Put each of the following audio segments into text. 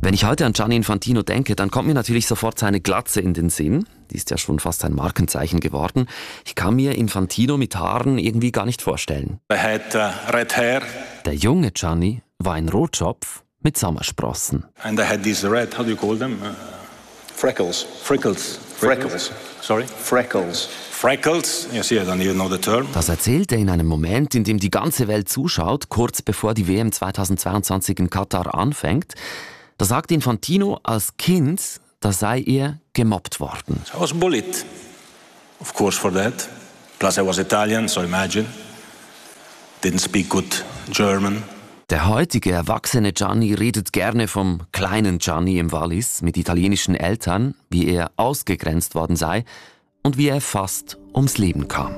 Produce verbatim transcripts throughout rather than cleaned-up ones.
Wenn ich heute an Gianni Infantino denke, dann kommt mir natürlich sofort seine Glatze in den Sinn. Die ist ja schon fast ein Markenzeichen geworden. Ich kann mir Infantino mit Haaren irgendwie gar nicht vorstellen. I had uh, red hair. Der junge Gianni war ein Rotschopf mit Sommersprossen. And I had these red, how do you call them? Uh, Freckles. Freckles. Freckles. Sorry? Freckles. Freckles. You see, I don't even know the term. Das erzählt er in einem Moment, in dem die ganze Welt zuschaut, kurz bevor die W M zweitausendzweiundzwanzig in Katar anfängt. Da sagt Infantino, als Kind, da sei er gemobbt worden. I was bullied, of course, for that. Plus I was Italian, so imagine. Didn't speak good German. Der heutige erwachsene Gianni redet gerne vom kleinen Gianni im Wallis mit italienischen Eltern, wie er ausgegrenzt worden sei und wie er fast ums Leben kam.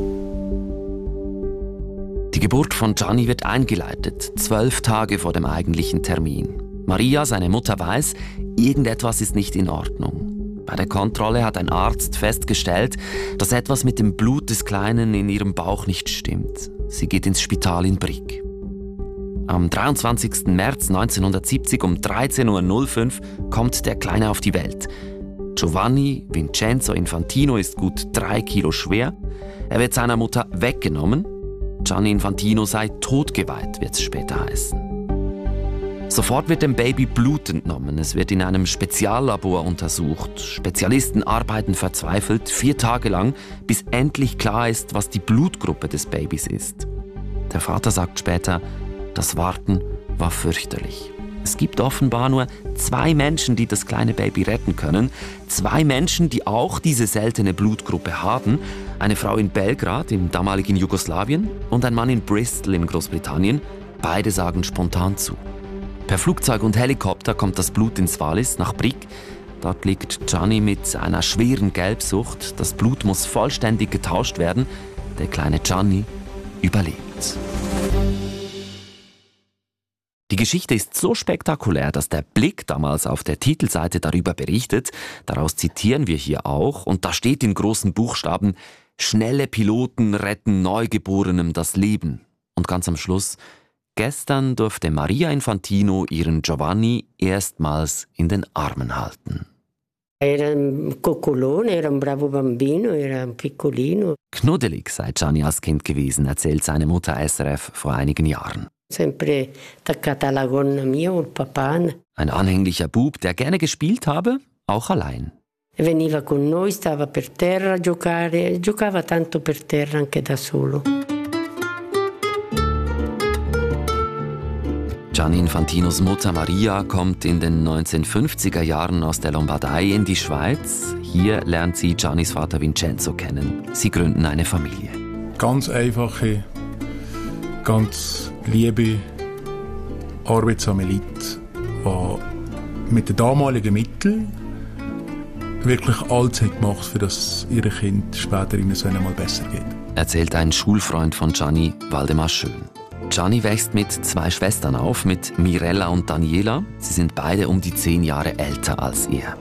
Die Geburt von Gianni wird eingeleitet, zwölf Tage vor dem eigentlichen Termin. Maria, seine Mutter, weiß, irgendetwas ist nicht in Ordnung. Bei der Kontrolle hat ein Arzt festgestellt, dass etwas mit dem Blut des Kleinen in ihrem Bauch nicht stimmt. Sie geht ins Spital in Brig. Am dreiundzwanzigsten März neunzehnhundertsiebzig um dreizehn Uhr null fünf kommt der Kleine auf die Welt. Giovanni Vincenzo Infantino ist gut drei Kilo schwer. Er wird seiner Mutter weggenommen. Gianni Infantino sei totgeweiht, wird es später heißen. Sofort wird dem Baby Blut entnommen. Es wird in einem Speziallabor untersucht. Spezialisten arbeiten verzweifelt vier Tage lang, bis endlich klar ist, was die Blutgruppe des Babys ist. Der Vater sagt später, das Warten war fürchterlich. Es gibt offenbar nur zwei Menschen, die das kleine Baby retten können. Zwei Menschen, die auch diese seltene Blutgruppe haben. Eine Frau in Belgrad, im damaligen Jugoslawien, und ein Mann in Bristol in Großbritannien. Beide sagen spontan zu. Per Flugzeug und Helikopter kommt das Blut ins Wallis nach Brig. Dort liegt Gianni mit einer schweren Gelbsucht. Das Blut muss vollständig getauscht werden. Der kleine Gianni überlebt. Die Geschichte ist so spektakulär, dass der Blick damals auf der Titelseite darüber berichtet. Daraus zitieren wir hier auch. Und da steht in großen Buchstaben: Schnelle Piloten retten Neugeborenem das Leben. Und ganz am Schluss: Gestern durfte Maria Infantino ihren Giovanni erstmals in den Armen halten. Era un coccolone, era un bravo bambino, era un piccolino. Knuddelig sei Gianni als Kind gewesen, erzählt seine Mutter S R F vor einigen Jahren. Sempre attaccata alla gonna mia col papà. Ein anhänglicher Bub, der gerne gespielt habe, auch allein. Veniva con noi, stava per terra a giocare, giocava tanto per terra anche da solo. Gianni Infantinos Mutter Maria kommt in den neunzehnhundertfünfziger Jahren aus der Lombardei in die Schweiz. Hier lernt sie Giannis Vater Vincenzo kennen. Sie gründen eine Familie. Ganz einfache, ganz liebe, arbeitsame Leute, die mit den damaligen Mitteln wirklich alles gemacht, für dass ihren Kind später ihnen so einmal besser geht. Erzählt ein Schulfreund von Gianni, Waldemar Schön. Gianni wächst mit zwei Schwestern auf, mit Mirella und Daniela. Sie sind beide um die zehn Jahre älter als er.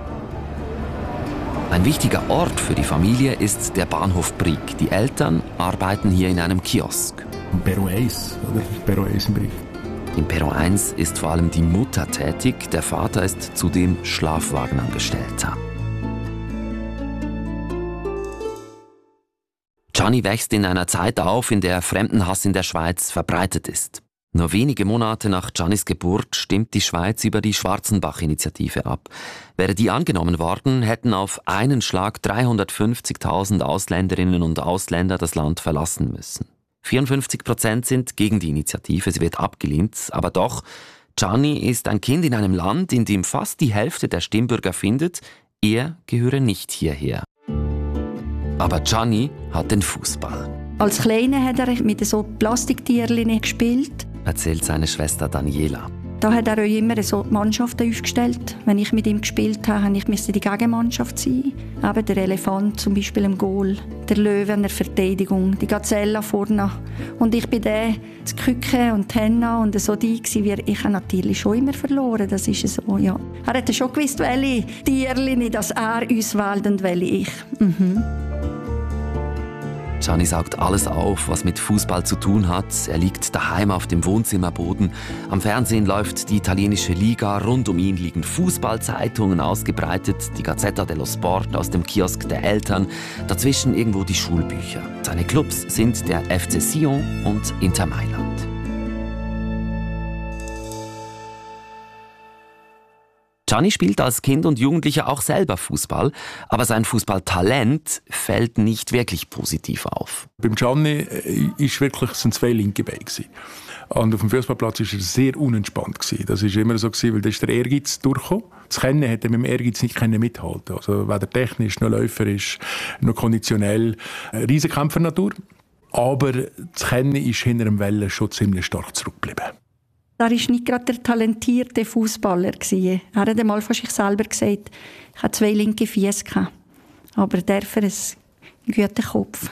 Ein wichtiger Ort für die Familie ist der Bahnhof Brig. Die Eltern arbeiten hier in einem Kiosk. Im Perro eins, oder? Perro eins in Brig. Im Perro eins ist vor allem die Mutter tätig. Der Vater ist zudem Schlafwagenangestellter. Gianni wächst in einer Zeit auf, in der Fremdenhass in der Schweiz verbreitet ist. Nur wenige Monate nach Giannis Geburt stimmt die Schweiz über die Schwarzenbach-Initiative ab. Wäre die angenommen worden, hätten auf einen Schlag dreihundertfünfzigtausend Ausländerinnen und Ausländer das Land verlassen müssen. vierundfünfzig Prozent sind gegen die Initiative, sie wird abgelehnt. Aber doch, Gianni ist ein Kind in einem Land, in dem fast die Hälfte der Stimmbürger findet, er gehöre nicht hierher. Aber Gianni hat den Fußball. Als Kleiner hat er mit so Plastiktierchen gespielt, erzählt seine Schwester Daniela. Da hat er auch immer so Mannschaften aufgestellt. Wenn ich mit ihm gespielt habe, musste ich die Gegenmannschaft sein. Eben der Elefant zum Beispiel im Goal, der Löwe in der Verteidigung, die Gazelle vorne. Und ich bin der, das Küken und die Henna und so die gewesen. Ich habe natürlich schon immer verloren, das ist so, ja. Er hat schon gewusst, welche Tierchen, dass er uns wählt und welche ich. Mhm. Gianni saugt alles auf, was mit Fußball zu tun hat. Er liegt daheim auf dem Wohnzimmerboden. Am Fernsehen läuft die italienische Liga. Rund um ihn liegen Fußballzeitungen ausgebreitet. Die Gazzetta dello Sport aus dem Kiosk der Eltern. Dazwischen irgendwo die Schulbücher. Seine Clubs sind der F C Sion und Inter Mailand. Gianni spielt als Kind und Jugendlicher auch selber Fußball, aber sein Fußballtalent fällt nicht wirklich positiv auf. Beim Gianni ist wirklich, sind zwei linke Beine gewesen. Und auf dem Fußballplatz war er sehr unentspannt gewesen. Das war immer so gewesen, weil da ist der Ehrgeiz durchgekommen. Das Kennen hat er mit dem Ehrgeiz nicht mithalten. Also weder technisch, noch läuferisch, noch konditionell. Riesenkämpfernatur. Aber das Kennen ist hinter dem Wellen schon ziemlich stark zurückgeblieben. Er war nicht gerade der talentierte Fußballer. Er hat einmal von sich selber gesagt, ich hatte zwei linke Füße, aber dafür einen guten Kopf.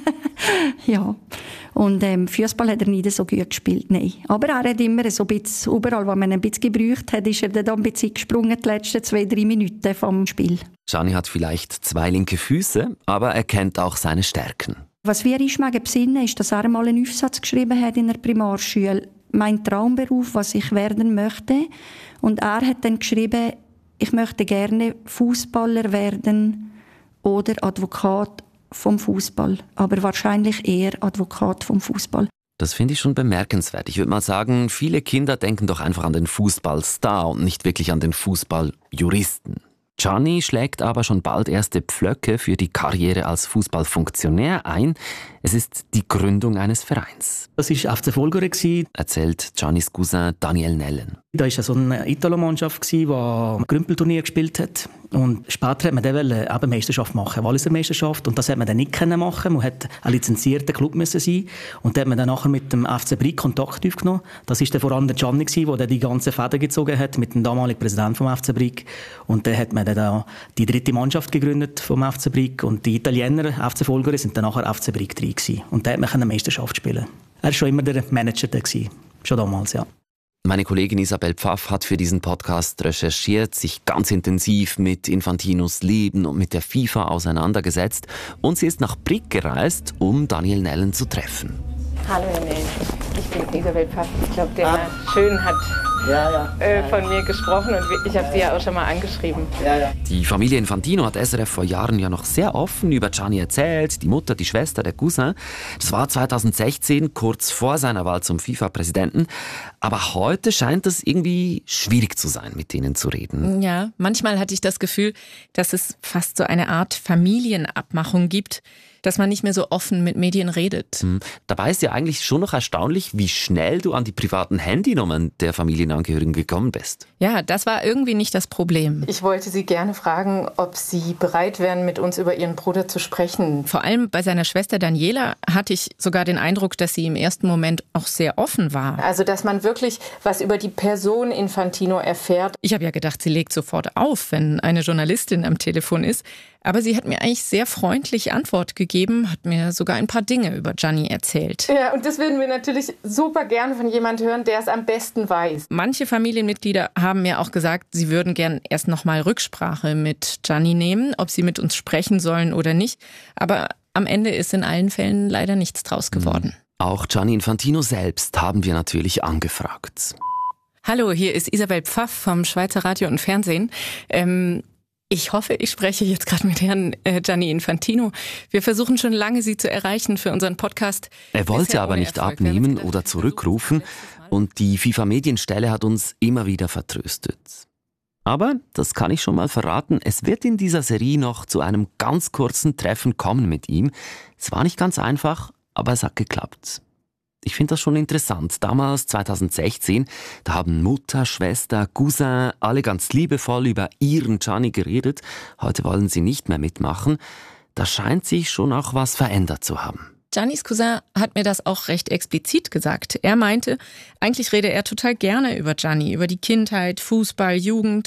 Ja. Und ähm, Fußball hat er nicht so gut gespielt, nein. Aber er hat immer so ein bisschen, überall, wo man ein bisschen gebraucht hat, ist er dann ein bisschen gesprungen, die letzten zwei, drei Minuten vom Spiel. Gianni hat vielleicht zwei linke Füße, aber er kennt auch seine Stärken. Was wir uns besinnen, ist, dass er einmal einen Aufsatz geschrieben hat in der Primarschule, mein Traumberuf, was ich werden möchte. Und er hat dann geschrieben, ich möchte gerne Fußballer werden oder Advokat vom Fußball, aber wahrscheinlich eher Advokat vom Fußball. Das finde ich schon bemerkenswert. Ich würde mal sagen, viele Kinder denken doch einfach an den Fußballstar und nicht wirklich an den Fußballjuristen. Gianni schlägt aber schon bald erste Pflöcke für die Karriere als Fußballfunktionär ein. Es ist die Gründung eines Vereins. Das war F C Folgore, erzählt Giannis Cousin Daniel Nellen. Da war so eine Italo-Mannschaft, die ein Grümpelturnier gespielt hat. Und später wollte man dann eine Meisterschaft machen, Walliser Meisterschaft. Und das hat man dann nicht machen. Man musste ein lizenzierter Club sein. Und da hat man dann nachher mit dem F C Brig Kontakt aufgenommen. Das war dann vor allem der Gianni, der die ganze Fäden gezogen hat mit dem damaligen Präsidenten vom F C Brig. Und dann hat man dann die dritte Mannschaft gegründet vom F C Brig. Und die Italiener, F C Folgore, sind dann nachher F C Brig drei gewesen. Und da hat man eine Meisterschaft spielen. Er war schon immer der Manager da gewesen. Schon damals, ja. Meine Kollegin Isabel Pfaff hat für diesen Podcast recherchiert, sich ganz intensiv mit Infantinos Leben und mit der FIFA auseinandergesetzt und sie ist nach Brig gereist, um Daniel Nellen zu treffen. Hallo Herr Nellen, ich bin Isabel Pfaff. Ich glaube, der ah. Schön hat ja, ja. Äh, von mir gesprochen und ich habe sie ja auch schon mal angeschrieben. Ja, ja. Die Familie Infantino hat S R F vor Jahren ja noch sehr offen über Gianni erzählt, die Mutter, die Schwester, der Cousin. Das war zweitausendsechzehn, kurz vor seiner Wahl zum FIFA-Präsidenten. Aber heute scheint es irgendwie schwierig zu sein, mit denen zu reden. Ja, manchmal hatte ich das Gefühl, dass es fast so eine Art Familienabmachung gibt, dass man nicht mehr so offen mit Medien redet. Hm. Dabei ist ja eigentlich schon noch erstaunlich, wie schnell du an die privaten Handynummern der Familienangehörigen gekommen bist. Ja, das war irgendwie nicht das Problem. Ich wollte Sie gerne fragen, ob Sie bereit wären, mit uns über Ihren Bruder zu sprechen. Vor allem bei seiner Schwester Daniela hatte ich sogar den Eindruck, dass sie im ersten Moment auch sehr offen war. Also, dass man wirklich was über die Person Infantino erfährt. Ich habe ja gedacht, sie legt sofort auf, wenn eine Journalistin am Telefon ist. Aber sie hat mir eigentlich sehr freundlich Antwort gegeben, hat mir sogar ein paar Dinge über Gianni erzählt. Ja, und das würden wir natürlich super gerne von jemandem hören, der es am besten weiß. Manche Familienmitglieder haben mir auch gesagt, sie würden gern erst noch mal Rücksprache mit Gianni nehmen, ob sie mit uns sprechen sollen oder nicht. Aber am Ende ist in allen Fällen leider nichts draus geworden. Auch Gianni Infantino selbst haben wir natürlich angefragt. Hallo, hier ist Isabel Pfaff vom Schweizer Radio und Fernsehen. Ähm, Ich hoffe, ich spreche jetzt gerade mit Herrn äh, Gianni Infantino. Wir versuchen schon lange, Sie zu erreichen für unseren Podcast. Er wollte aber nicht Erfolg. abnehmen oder zurückrufen und die FIFA-Medienstelle hat uns immer wieder vertröstet. Aber, das kann ich schon mal verraten, es wird in dieser Serie noch zu einem ganz kurzen Treffen kommen mit ihm. Es war nicht ganz einfach, aber es hat geklappt. Ich finde das schon interessant. Damals, zweitausendsechzehn, da haben Mutter, Schwester, Cousin alle ganz liebevoll über ihren Gianni geredet. Heute wollen sie nicht mehr mitmachen. Da scheint sich schon auch was verändert zu haben. Giannis Cousin hat mir das auch recht explizit gesagt. Er meinte, eigentlich rede er total gerne über Gianni, über die Kindheit, Fußball, Jugend.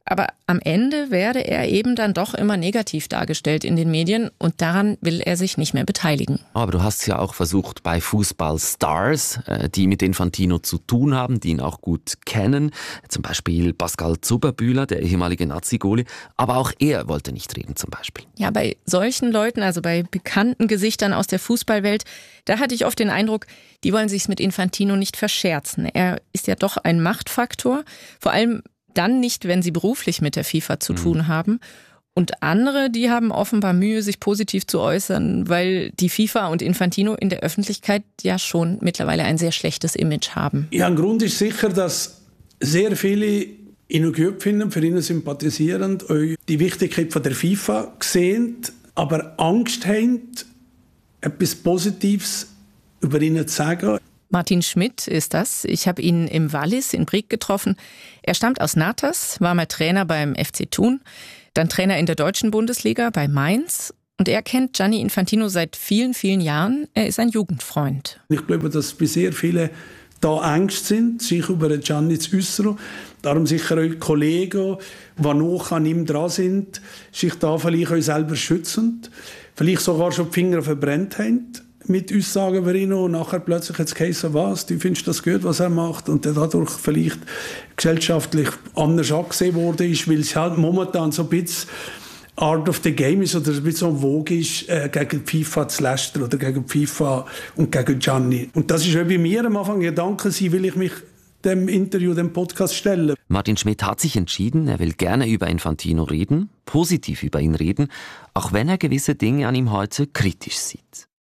Aber am Ende werde er eben dann doch immer negativ dargestellt in den Medien und daran will er sich nicht mehr beteiligen. Aber du hast ja auch versucht, bei Fußballstars, die mit Infantino zu tun haben, die ihn auch gut kennen, zum Beispiel Pascal Zuberbühler, der ehemalige Nazi-Goalie, aber auch er wollte nicht reden zum Beispiel. Ja, bei solchen Leuten, also bei bekannten Gesichtern aus der Fußballwelt, da hatte ich oft den Eindruck, die wollen sich's mit Infantino nicht verscherzen. Er ist ja doch ein Machtfaktor, vor allem dann nicht, wenn sie beruflich mit der FIFA zu tun mhm. haben. Und andere, die haben offenbar Mühe, sich positiv zu äußern, weil die FIFA und Infantino in der Öffentlichkeit ja schon mittlerweile ein sehr schlechtes Image haben. Ja, ein Grund ist sicher, dass sehr viele ihn gut finden, für ihn sympathisierend, die Wichtigkeit von der FIFA sehen, aber Angst haben, etwas Positives über ihn zu sagen. Martin Schmidt ist das. Ich habe ihn im Wallis in Brig getroffen. Er stammt aus Natas, war mal Trainer beim F C Thun, dann Trainer in der deutschen Bundesliga bei Mainz. Und er kennt Gianni Infantino seit vielen, vielen Jahren. Er ist ein Jugendfreund. Ich glaube, dass bei sehr viele da Ängste sind, sich über Gianni zu äußern. Darum sicher auch Kollegen, die noch an ihm dran sind, sich da vielleicht auch selber schützend, vielleicht sogar schon die Finger verbrennt haben mit Aussagen über ihn und nachher plötzlich jetzt geheißen, was, du findest das gut, was er macht und der dadurch vielleicht gesellschaftlich anders angesehen worden ist, weil es halt momentan so ein bisschen Art of the Game ist oder ein bisschen so Vogue ist, äh, gegen die FIFA zu lästern oder gegen die FIFA und gegen Gianni. Und das ist auch bei mir am Anfang Gedanke sein, will ich mich dem Interview, dem Podcast stellen. Martin Schmidt hat sich entschieden, er will gerne über Infantino reden, positiv über ihn reden, auch wenn er gewisse Dinge an ihm heute kritisch sieht.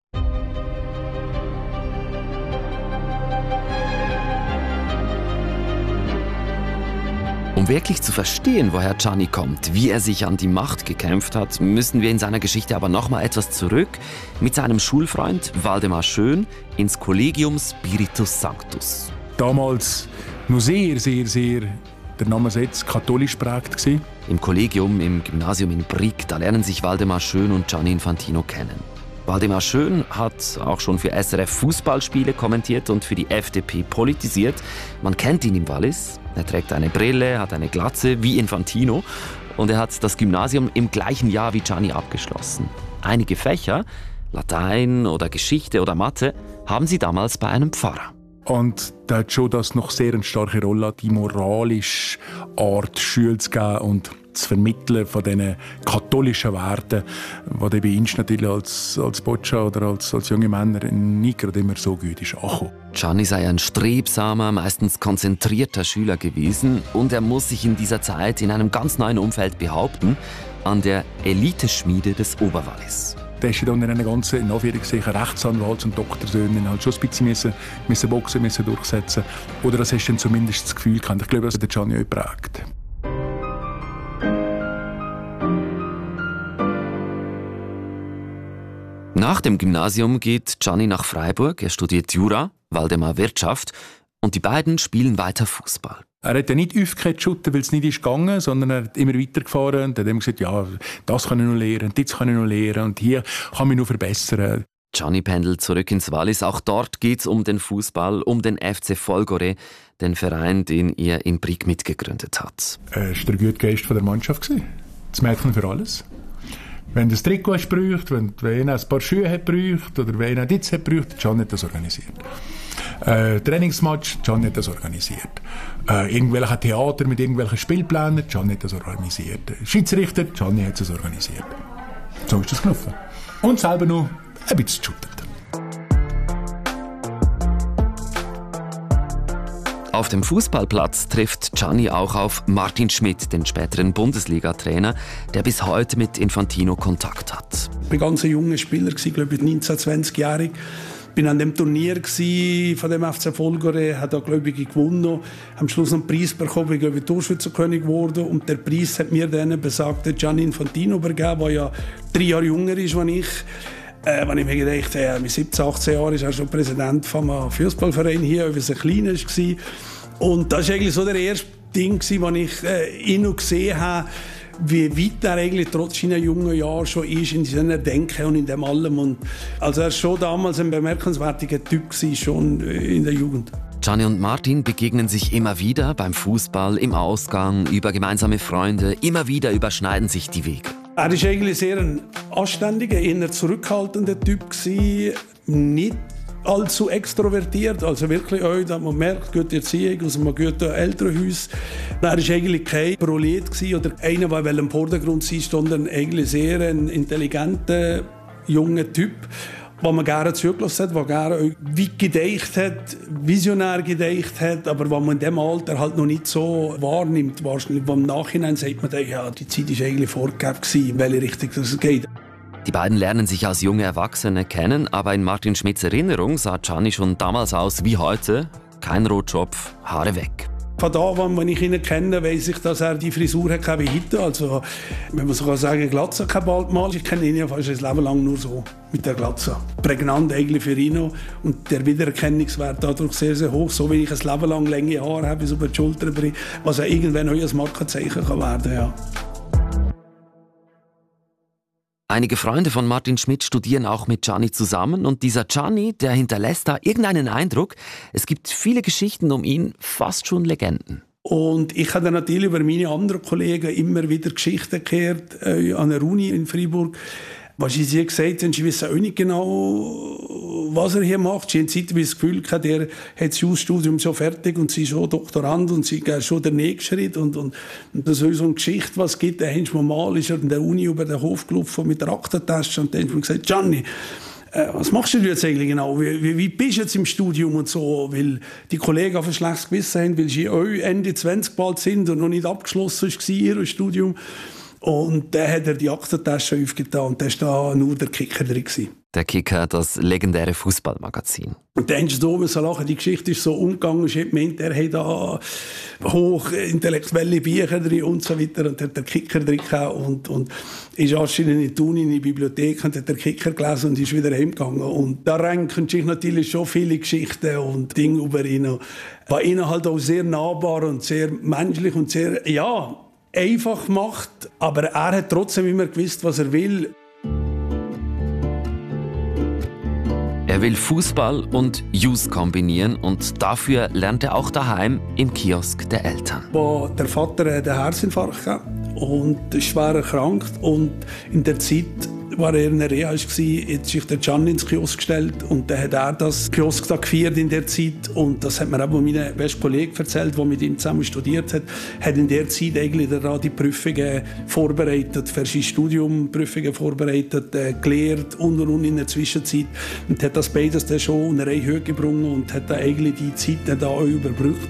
Um wirklich zu verstehen, woher Gianni kommt, wie er sich an die Macht gekämpft hat, müssen wir in seiner Geschichte aber noch mal etwas zurück mit seinem Schulfreund Waldemar Schön ins Collegium Spiritus Sanctus. Damals noch sehr, sehr, sehr, der Name setzt, katholisch prägt gewesen. Im Kollegium, im Gymnasium in Brig, da lernen sich Waldemar Schön und Gianni Infantino kennen. Waldemar Schön hat auch schon für S R F Fußballspiele kommentiert und für die F D P politisiert. Man kennt ihn im Wallis. Er trägt eine Brille, hat eine Glatze wie Infantino und er hat das Gymnasium im gleichen Jahr wie Gianni abgeschlossen. Einige Fächer, Latein oder Geschichte oder Mathe, haben sie damals bei einem Pfarrer. Und da hat schon das noch sehr eine starke Rolle, die moralische Art Schule zu geben und zu vermitteln von diesen katholischen Werten, die bei uns natürlich als, als Boccia oder als, als junge Männer nicht gerade immer so gut ist angekommen. Gianni sei ein strebsamer, meistens konzentrierter Schüler gewesen und er muss sich in dieser Zeit in einem ganz neuen Umfeld behaupten, an der Eliteschmiede des Oberwallis. Da ist dann in einer ganzen, in Anführungszeichen, Rechtsanwalts- und Doktorsöhnen halt schon ein bisschen müssen, müssen boxen, müssen durchsetzen. Oder das hast du dann zumindest das Gefühl gehabt. Ich glaube, das hat Gianni auch geprägt. Nach dem Gymnasium geht Gianni nach Freiburg. Er studiert Jura, Waldemar Wirtschaft und die beiden spielen weiter Fußball. Er hat ja nicht aufgehört, weil es nicht ist gegangen, sondern er hat immer weitergefahren und hat immer gesagt, ja, das kann ich noch lernen, das kann ich noch lernen und hier kann ich mich noch verbessern. Gianni pendelt zurück ins Wallis. Auch dort geht es um den Fußball, um den F C Folgore, den Verein, den er in Brig mitgegründet hat. Er war der gute Geist der Mannschaft. Das Mädchen für alles. Wenn das Trikot hast gebraucht, wenn, wenn er ein paar Schuhe hat gebraucht oder wenn er das hat gebraucht, Gianni hat das organisiert. Äh, Trainingsmatch, Gianni hat das organisiert. Äh, irgendwelche Theater mit irgendwelchen Spielplänen, Gianni hat das organisiert. Schiedsrichter, Gianni hat das organisiert. So ist das gelaufen. Und selber noch ein bisschen geshootet. Auf dem Fußballplatz trifft Gianni auch auf Martin Schmidt, den späteren Bundesliga-Trainer, der bis heute mit Infantino Kontakt hat. Ich war ein ganz junger Spieler, glaube ich, neunzehn-, zwanzigjährig. Ich war an dem Turnier von dem F C Folgore, habe da, glaube ich, gewonnen. Am Schluss noch einen Preis bekommen, ich glaube, ich Torschützenkönig geworden. Und der Preis hat mir dann besagter Gianni Infantino übergeben, der ja drei Jahre jünger ist als ich. Äh, wenn ich mir gedacht habe, mit siebzehn, achtzehn Jahren ist er schon Präsident von einem Fußballverein hier, als er klein war. Und das war eigentlich so der erste Ding, wo ich äh, ihn noch gesehen habe, wie weit er eigentlich trotz seiner jungen Jahren schon ist in seinem Denken und in dem allem. Und also er war schon damals ein bemerkenswerter Typ gewesen, schon in der Jugend. Gianni und Martin begegnen sich immer wieder beim Fußball, im Ausgang, über gemeinsame Freunde. Immer wieder überschneiden sich die Wege. Er war eigentlich sehr ein anständiger, eher zurückhaltender Typ. Nicht allzu extrovertiert, also wirklich auch, dass man merkt, gute Erziehung aus einem guten Elternhaus. Er war eigentlich kein Prolet oder einer, der im Vordergrund sein, sondern eigentlich sehr ein intelligenter, junger Typ, den man gerne zugelassen hat, der gerne auch weit gedacht hat, visionär gedacht hat, aber was man in diesem Alter halt noch nicht so wahrnimmt. Wahrscheinlich im Nachhinein sagt man, ja, die Zeit war eigentlich vorgegeben, in welche Richtung es geht. Die beiden lernen sich als junge Erwachsene kennen, aber in Martin Schmidts Erinnerung sah Gianni schon damals aus wie heute. Kein Rotschopf, Haare weg. Von da an, wenn ich ihn kenne, weiss ich, dass er die Frisur hat wie heute. Also, wenn man so kann sagen, Glatze kann bald mal. Ich kenne ihn ja fast ein Leben lang nur so, mit der Glatze. Prägnant eigentlich für ihn. Und der Wiedererkennungswert dadurch sehr, sehr hoch. So wie ich ein Leben lang lange Haare habe, bis über die Schulter bringe, was ja irgendwann auch ein Markenzeichen kann werden, ja. Einige Freunde von Martin Schmidt studieren auch mit Gianni zusammen und dieser Gianni, der hinterlässt da irgendeinen Eindruck. Es gibt viele Geschichten um ihn, fast schon Legenden. Und ich habe dann natürlich über meine anderen Kollegen immer wieder Geschichten gehört, äh, an der Uni in Freiburg. Was ich sie gesagt habe, sie wissen auch nicht genau, was er hier macht. Sie haben zeitweise das Gefühl gehabt, er hat das Jus-Studium schon fertig und sie ist schon Doktorand und sie geht schon den nächsten Schritt. Und, und, und das ist so eine Geschichte, was es gibt. Dann haben mal ist er in der Uni über den Hof gelaufen mit der Aktentasche und dann haben wir gesagt, Gianni, äh, was machst du jetzt eigentlich genau? Wie, wie, wie bist du jetzt im Studium und so? Weil die Kollegen auf ein schlechtes Gewissen haben, weil sie auch Ende zwanzig bald sind und noch nicht abgeschlossen war, ihr Studium. Und dann hat er die Aktentasche aufgetan und da war da nur der Kicker drin. Der Kicker, das legendäre Fußballmagazin. Und dann hast du so lachen, die Geschichte ist so umgegangen, ich meint, er hat da hochintellektuelle Bücher drin und so weiter und hat der Kicker drin und, und ist anscheinend in die Uni, in die Bibliothek und hat der Kicker gelesen und ist wieder heimgegangen. Und da ranken sich natürlich schon viele Geschichten und Dinge über ihn. War ihnen halt auch sehr nahbar und sehr menschlich und sehr, ja, einfach macht, aber er hat trotzdem immer gewusst, was er will. Er will Fußball und Jus kombinieren und dafür lernt er auch daheim im Kiosk der Eltern. Wo der Vater einen Herzinfarkt hatte und schwer erkrankt und in der Zeit war er in der Reha, jetzt hat sich der Gianni ins Kiosk gestellt und dann hat er das Kiosk da geführt in der Zeit und das hat mir auch mein bester Kollege erzählt, der mit ihm zusammen studiert hat, hat in der Zeit eigentlich die Prüfungen vorbereitet, verschiedene Studiumprüfungen vorbereitet, äh, gelehrt und und und in der Zwischenzeit und hat das beides dann schon in eine Höhe gebracht und hat dann eigentlich die Zeit dann auch überbrückt.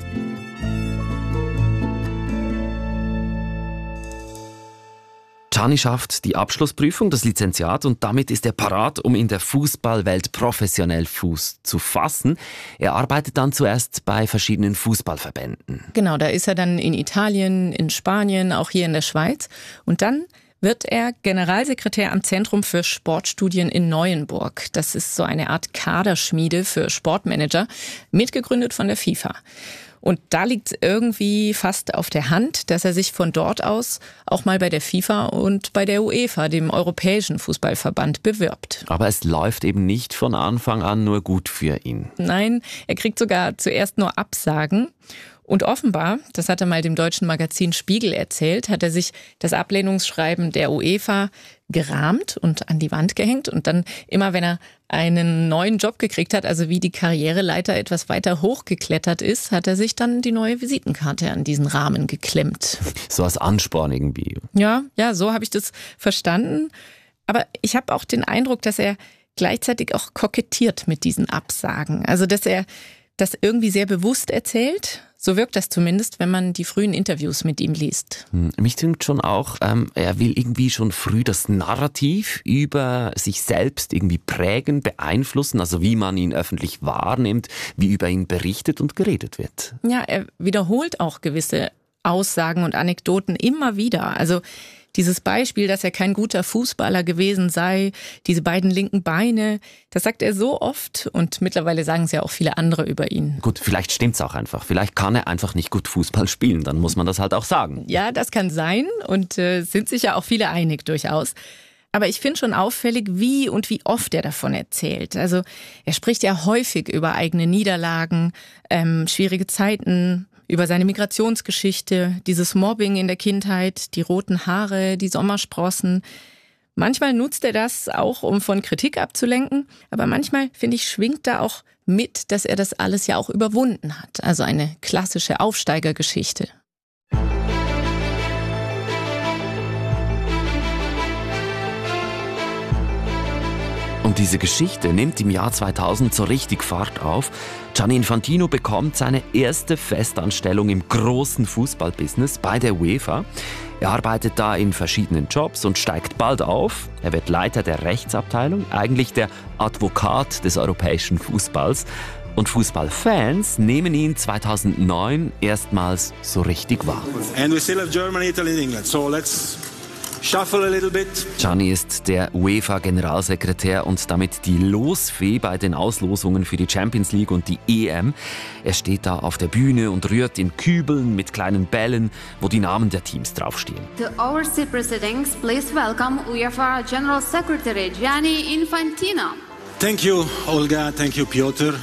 Gianni schafft die Abschlussprüfung, das Lizenziat und damit ist er parat, um in der Fußballwelt professionell Fuß zu fassen. Er arbeitet dann zuerst bei verschiedenen Fußballverbänden. Genau, da ist er dann in Italien, in Spanien, auch hier in der Schweiz. Und dann wird er Generalsekretär am Zentrum für Sportstudien in Neuenburg. Das ist so eine Art Kaderschmiede für Sportmanager, mitgegründet von der FIFA. Und da liegt es irgendwie fast auf der Hand, dass er sich von dort aus auch mal bei der FIFA und bei der UEFA, dem Europäischen Fußballverband, bewirbt. Aber es läuft eben nicht von Anfang an nur gut für ihn. Nein, er kriegt sogar zuerst nur Absagen. Und offenbar, das hat er mal dem deutschen Magazin Spiegel erzählt, hat er sich das Ablehnungsschreiben der UEFA gerahmt und an die Wand gehängt. Und dann immer, wenn er einen neuen Job gekriegt hat, also wie die Karriereleiter etwas weiter hochgeklettert ist, hat er sich dann die neue Visitenkarte an diesen Rahmen geklemmt. So als Ansporn irgendwie. Ja, ja, so habe ich das verstanden. Aber ich habe auch den Eindruck, dass er gleichzeitig auch kokettiert mit diesen Absagen. Also, dass er das irgendwie sehr bewusst erzählt. So wirkt das zumindest, wenn man die frühen Interviews mit ihm liest. Mich dünkt schon auch, ähm, er will irgendwie schon früh das Narrativ über sich selbst irgendwie prägen, beeinflussen, also wie man ihn öffentlich wahrnimmt, wie über ihn berichtet und geredet wird. Ja, er wiederholt auch gewisse Aussagen und Anekdoten immer wieder. Also dieses Beispiel, dass er kein guter Fußballer gewesen sei, diese beiden linken Beine, das sagt er so oft und mittlerweile sagen es ja auch viele andere über ihn. Gut, vielleicht stimmt's auch einfach. Vielleicht kann er einfach nicht gut Fußball spielen, dann muss man das halt auch sagen. Ja, das kann sein und äh, sind sich ja auch viele einig durchaus. Aber ich finde schon auffällig, wie und wie oft er davon erzählt. Also er spricht ja häufig über eigene Niederlagen, ähm, schwierige Zeiten, über seine Migrationsgeschichte, dieses Mobbing in der Kindheit, die roten Haare, die Sommersprossen. Manchmal nutzt er das auch, um von Kritik abzulenken. Aber manchmal, finde ich, schwingt da auch mit, dass er das alles ja auch überwunden hat. Also eine klassische Aufsteigergeschichte. Und diese Geschichte nimmt im Jahr zweitausend so richtig Fahrt auf. Gianni Infantino bekommt seine erste Festanstellung im großen Fußballbusiness bei der UEFA. Er arbeitet da in verschiedenen Jobs und steigt bald auf. Er wird Leiter der Rechtsabteilung, eigentlich der Advokat des europäischen Fußballs. Und Fußballfans nehmen ihn zweitausendneun erstmals so richtig wahr. And we still have Germany, Italy and England. So let's shuffle a little bit. Gianni ist der UEFA-Generalsekretär und damit die Losfee bei den Auslosungen für die Champions League und die E M. Er steht da auf der Bühne und rührt in Kübeln mit kleinen Bällen, wo die Namen der Teams draufstehen. The overseas proceedings, please welcome UEFA General Secretary Gianni Infantino. Thank you, Olga. Thank you, Piotr.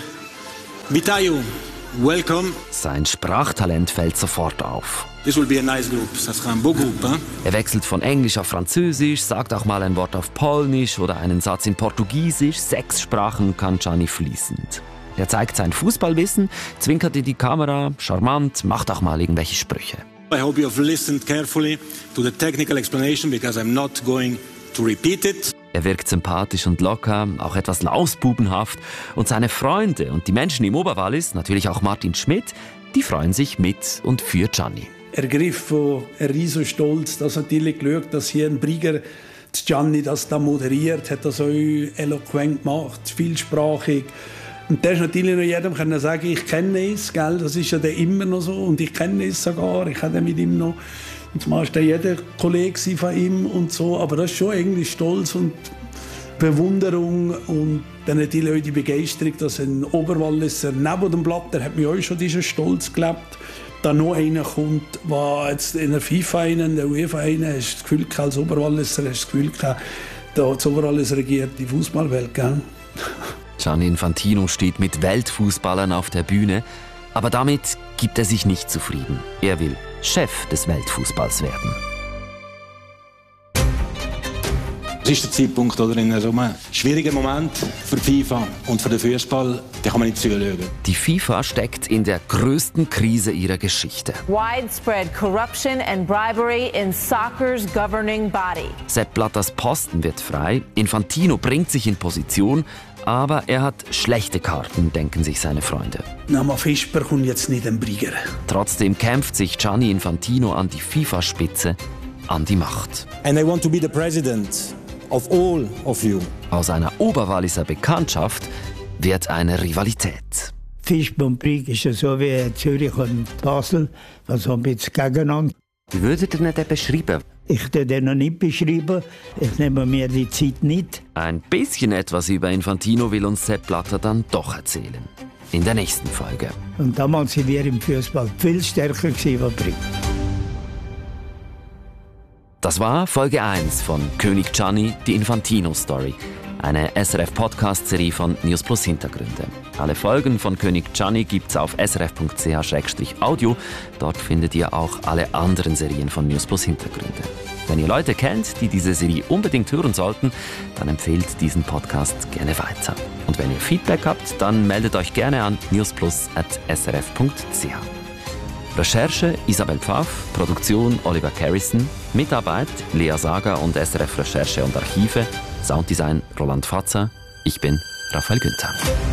Vitayu, welcome. Sein Sprachtalent fällt sofort auf. This will be a nice group. Ça sera un beau groupe, hein? Er wechselt von Englisch auf Französisch, sagt auch mal ein Wort auf Polnisch oder einen Satz in Portugiesisch. Sechs Sprachen kann Gianni fließend. Er zeigt sein Fußballwissen, zwinkert in die Kamera, charmant, macht auch mal irgendwelche Sprüche. I hope you have listened carefully to the technical explanation because I'm not going to repeat it. Er wirkt sympathisch und locker, auch etwas lausbubenhaft. Und seine Freunde und die Menschen im Oberwallis, natürlich auch Martin Schmidt, die freuen sich mit und für Gianni. Ergriffen, er ist so stolz, dass natürlich geschaut, dass hier ein Brieger Gianni das da moderiert, hat das so eloquent gemacht, vielsprachig. Und der ist natürlich noch jedem können sagen, ich kenne es, gell? Das ist ja der immer noch so und ich kenne es sogar, ich hatte mit ihm noch, und zumal war jeder Kollege von ihm und so, aber das ist schon irgendwie Stolz und Bewunderung und dann natürlich auch die Begeisterung, dass ein Oberwalliser neben dem Blatt, der hat mir auch schon diesen Stolz gelebt, da noch einer kommt, der jetzt in der FIFA, in der UEFA, hast du das Gefühl gehabt, als Oberwalliser hast du das Gefühl gehabt, da das Oberwallis regiert die Fußballwelt, gell? Gianni Infantino steht mit Weltfußballern auf der Bühne, aber damit gibt er sich nicht zufrieden. Er will Chef des Weltfußballs werden. Das ist der Zeitpunkt, oder in so einem schwierigen Moment für die FIFA und für den Fußball, da kann man nicht zuschauen. Die FIFA steckt in der größten Krise ihrer Geschichte. Widespread corruption and bribery in soccer's governing body. Sepp Blatters Posten wird frei, Infantino bringt sich in Position, aber er hat schlechte Karten, denken sich seine Freunde. Nama Fischer kommt jetzt nicht ein Brieger. Trotzdem kämpft sich Gianni Infantino an die FIFA-Spitze, an die Macht. And I want to be the president of all of you. Aus einer Oberwalliser Bekanntschaft wird eine Rivalität. Fischbombrick ist ja so wie Zürich und Basel, was haben wir jetzt gegeneinander. Wie würdet ihr nicht beschreiben? Ich würde den noch nicht beschreiben. Ich nehme mir die Zeit nicht. Ein bisschen etwas über Infantino will uns Sepp Blatter dann doch erzählen. In der nächsten Folge. Und damals sind wir im Fußball viel stärker gewesen als Brick. Das war Folge eins von König Gianni, die Infantino-Story. Eine S R F-Podcast-Serie von News Plus Hintergründe. Alle Folgen von König Gianni gibt's auf srf.ch audio. Dort findet ihr auch alle anderen Serien von News Plus Hintergründe. Wenn ihr Leute kennt, die diese Serie unbedingt hören sollten, dann empfehlt diesen Podcast gerne weiter. Und wenn ihr Feedback habt, dann meldet euch gerne an newsplus at s r f punkt c h. Recherche Isabel Pfaff, Produktion Oliver Carrison, Mitarbeit Lea Sager und S R F Recherche und Archive, Sounddesign Roland Fatzer. Ich bin Raphael Günther.